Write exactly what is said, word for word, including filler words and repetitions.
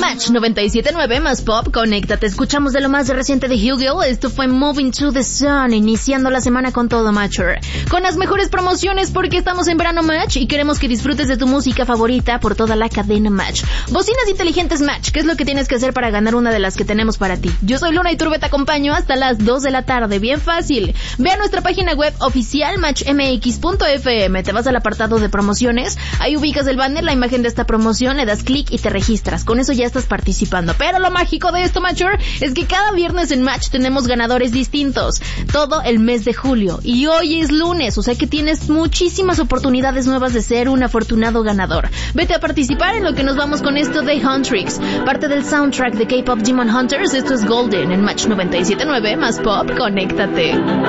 Match noventa y siete punto nueve más Pop, conéctate. Escuchamos de lo más reciente de Hugel. Esto fue Moving to the Sun, iniciando la semana con todo Matcher. Con las mejores promociones porque estamos en verano Match y queremos que disfrutes de tu música favorita por toda la cadena Match. Bocinas inteligentes Match, ¿qué es lo que tienes que hacer para ganar una de las que tenemos para ti? Yo soy Luna y Turbe, te acompaño hasta las dos de la tarde, bien fácil. Ve a nuestra página web oficial match m x punto f m, te vas al apartado de promociones, ahí ubicas el banner, la imagen de esta promoción, le das clic y te registras. Con eso ya estás participando. Pero lo mágico de esto, Matcher, es que cada viernes en Match tenemos ganadores distintos, todo el mes de julio. Y hoy es lunes, o sea que tienes muchísimas oportunidades nuevas de ser un afortunado ganador. Vete a participar en lo que nos vamos con esto de Huntrix, parte del soundtrack de K-Pop Demon Hunters. Esto es Golden en Match noventa y siete punto nueve más Pop, conéctate.